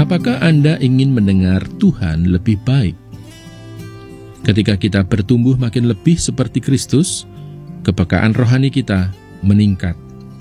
Apakah Anda ingin mendengar Tuhan lebih baik? Ketika kita bertumbuh makin lebih seperti Kristus, kepekaan rohani kita meningkat.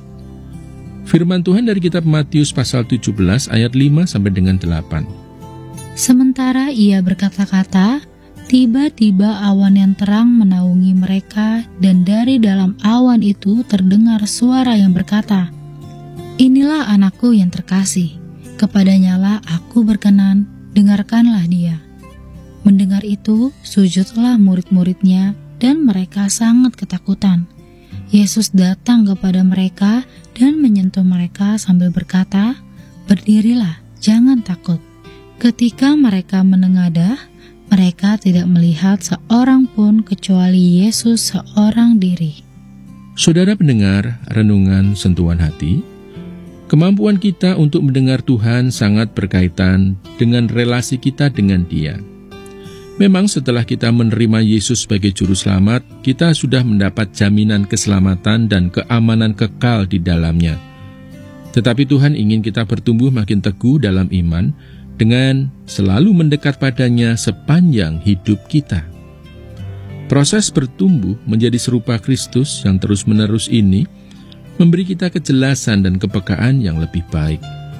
Firman Tuhan dari kitab Matius pasal 17 ayat 5 sampai dengan 8. Sementara ia berkata-kata, tiba-tiba awan yang terang menaungi mereka, dan dari dalam awan itu terdengar suara yang berkata, "Inilah anakku yang terkasih, kepadanyalah aku berkenan, dengarkanlah dia." Mendengar itu, sujudlah murid-muridnya, dan mereka sangat ketakutan. Yesus datang kepada mereka dan menyentuh mereka sambil berkata, "Berdirilah, jangan takut." Ketika mereka menengadah, mereka tidak melihat seorang pun kecuali Yesus seorang diri. Saudara pendengar renungan sentuhan hati, kemampuan kita untuk mendengar Tuhan sangat berkaitan dengan relasi kita dengan Dia. Memang setelah kita menerima Yesus sebagai Juru Selamat, kita sudah mendapat jaminan keselamatan dan keamanan kekal di dalamnya. Tetapi Tuhan ingin kita bertumbuh makin teguh dalam iman dengan selalu mendekat padanya sepanjang hidup kita. Proses bertumbuh menjadi serupa Kristus yang terus-menerus ini memberi kita kejelasan dan kepekaan yang lebih baik.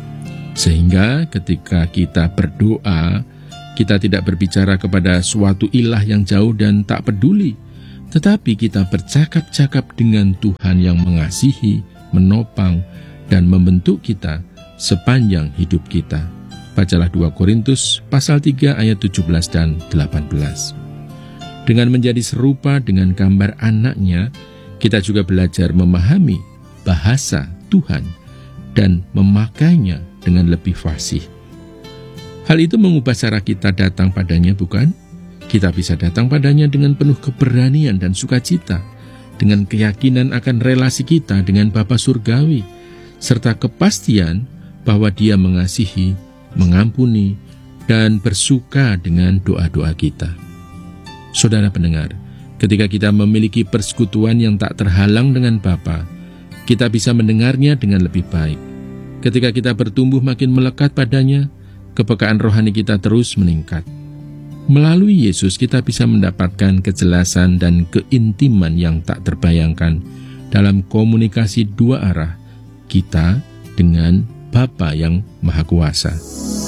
Sehingga ketika kita berdoa, kita tidak berbicara kepada suatu ilah yang jauh dan tak peduli, tetapi kita bercakap-cakap dengan Tuhan yang mengasihi, menopang, dan membentuk kita sepanjang hidup kita. Bacalah 2 Korintus pasal 3 ayat 17 dan 18. Dengan menjadi serupa dengan gambar anaknya, kita juga belajar memahami bahasa Tuhan dan memakainya dengan lebih fasih. Hal itu mengubah cara kita datang padanya, bukan? Kita bisa datang padanya dengan penuh keberanian dan sukacita, dengan keyakinan akan relasi kita dengan Bapa Surgawi, serta kepastian bahwa Dia mengasihi, mengampuni, dan bersuka dengan doa-doa kita. Saudara pendengar, ketika kita memiliki persekutuan yang tak terhalang dengan Bapa, kita bisa mendengarnya dengan lebih baik. Ketika kita bertumbuh makin melekat padanya, kepekaan rohani kita terus meningkat. Melalui Yesus kita bisa mendapatkan kejelasan dan keintiman yang tak terbayangkan dalam komunikasi dua arah kita dengan Bapa yang Maha Kuasa.